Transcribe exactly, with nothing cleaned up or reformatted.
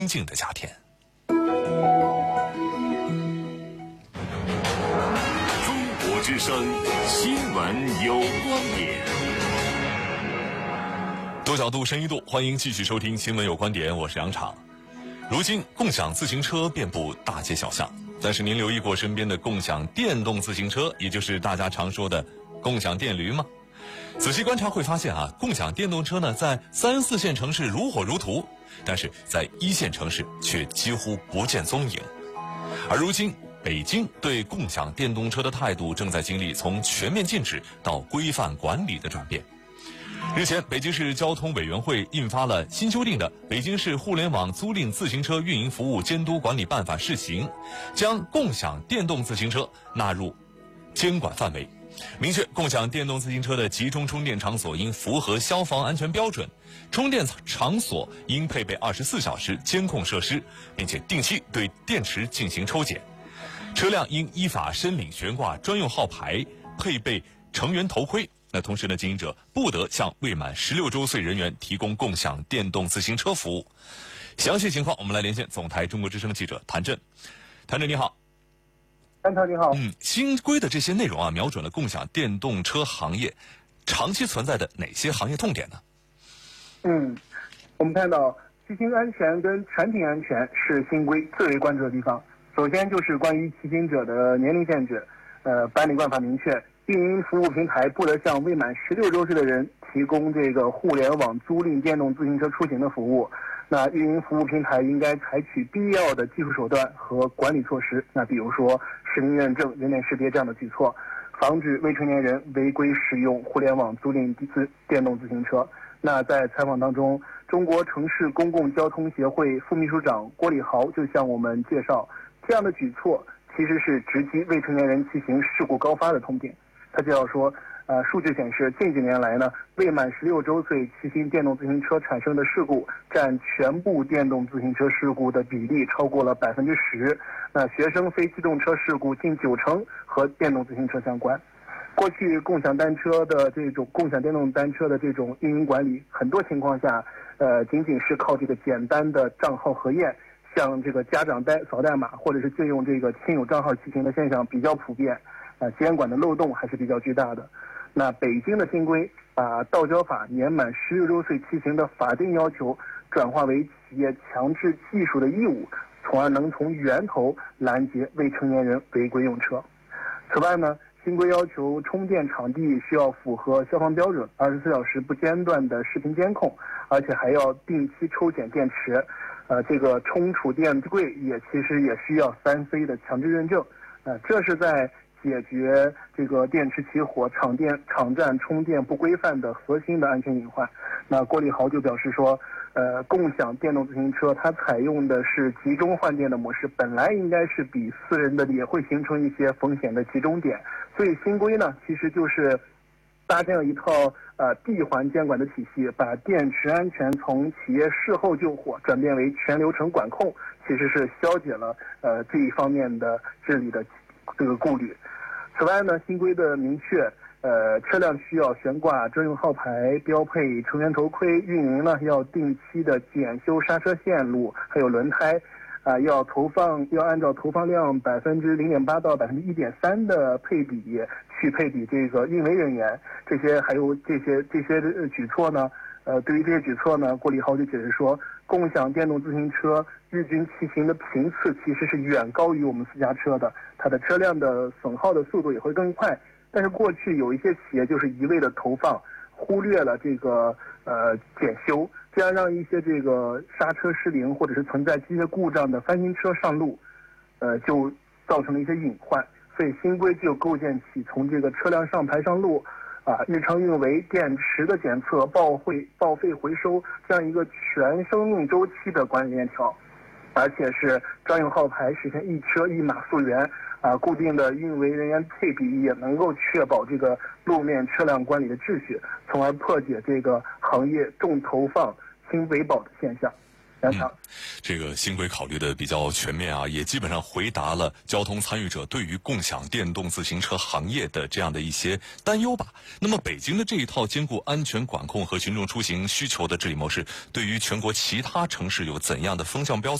静的夏天。 中国之声新闻有观点。 多角度、深一度，欢迎继续收听《新闻有观点》，我是杨昶。如今，共享自行车遍布大街小巷，但是您留意过身边的共享电动自行车，也就是大家常说的共享电驴吗？仔细观察会发现啊，共享电动车呢，在三四线城市如火如荼，但是在一线城市却几乎不见踪影。而如今，北京对共享电动车的态度正在经历从全面禁止到规范管理的转变。日前，北京市交通委员会印发了新修订的《北京市互联网租赁自行车运营服务监督管理办法（试行）》，将共享电动自行车纳入监管范围，明确共享电动自行车的集中充电场所应符合消防安全标准，充电场所应配备二十四小时监控设施，并且定期对电池进行抽检。车辆应依法申领悬挂专用号牌，配备成员头盔。那同时呢，经营者不得向未满十六周岁人员提供共享电动自行车服务。详细情况，我们来连线总台中国之声记者谭震。谭震你好。 安涛你好。 嗯，新规的这些内容啊，瞄准了共享电动车行业长期存在的哪些行业痛点呢？ 嗯，我们看到骑行安全跟产品安全是新规最为关注的地方。首先就是关于骑行者的年龄限制，呃，办理办法明确，运营服务平台不得向未满十六周岁的人提供这个互联网租赁电动自行车出行的服务。那运营服务平台应该采取必要的技术手段和管理措施，那比如说实名认证、人脸识别这样的举措，防止未成年人违规使用互联网租赁自电动自行车。那在采访当中，中国城市公共交通协会副秘书长郭礼豪就向我们介绍，这样的举措其实是直击未成年人骑行事故高发的痛点。他介绍说，呃，数据显示，近几年来呢，未满十六周岁骑行电动自行车产生的事故占全部电动自行车事故的比例超过了百分之十。那学生非机动车事故近九成和电动自行车相关。过去共享单车的这种共享电动单车的这种运营管理，很多情况下，呃，仅仅是靠这个简单的账号核验，像这个家长代扫代码，或者是借用这个亲友账号骑行的现象比较普遍。呃，监管的漏洞还是比较巨大的。那北京的新规把道交法年满十六周岁骑行的法定要求转化为企业强制技术的义务，从而能从源头拦截未成年人违规用车。此外呢，新规要求充电场地需要符合消防标准，二十四小时不间断的视频监控，而且还要定期抽检电池。呃，这个充储电柜也其实也需要三 C 的强制认证。呃，这是在解决这个电池起火、场电场站充电不规范的核心的安全隐患。那郭礼豪就表示说，呃，共享电动自行车它采用的是集中换电的模式，本来应该是比私人的也会形成一些风险的集中点，所以新规呢，其实就是搭建了一套呃闭环监管的体系，把电池安全从企业事后救火转变为全流程管控，其实是消解了呃这一方面的治理的这个顾虑。此外呢，新规的明确，呃，车辆需要悬挂专用号牌，标配成员头盔，运营呢要定期的检修刹车线路，还有轮胎，啊、呃，要投放要按照投放量百分之零点八到百分之一点三的配比去配比这个运维人员，这些还有这些这些举措呢。呃，对于这些举措呢，郭礼豪就解释说，共享电动自行车日均骑行的频次其实是远高于我们私家车的，它的车辆的损耗的速度也会更快。但是过去有一些企业就是一味的投放，忽略了这个呃检修，这样让一些这个刹车失灵或者是存在机械故障的翻新车上路，呃，就造成了一些隐患。所以新规就构建起从这个车辆上牌上路。啊，日常运维、电池的检测、报废、报废回收这样一个全生命周期的管理链条，而且是专用号牌实现一车一码溯源，啊，固定的运维人员配比也能够确保这个路面车辆管理的秩序，从而破解这个行业重投放轻维保的现象。 杨常、 嗯，这个新规考虑的比较全面啊，也基本上回答了交通参与者对于共享电动自行车行业的这样的一些担忧吧。那么北京的这一套兼顾安全管控和群众出行需求的治理模式，对于全国其他城市有怎样的风向标